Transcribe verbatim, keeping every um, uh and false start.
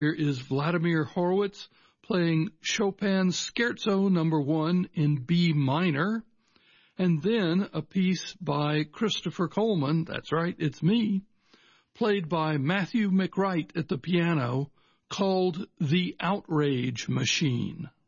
Here is Vladimir Horowitz playing Chopin's Scherzo number one in B minor, and then a piece by Christopher Coleman, that's right, it's me, played by Matthew McWright at the piano, called The Outrage Machine.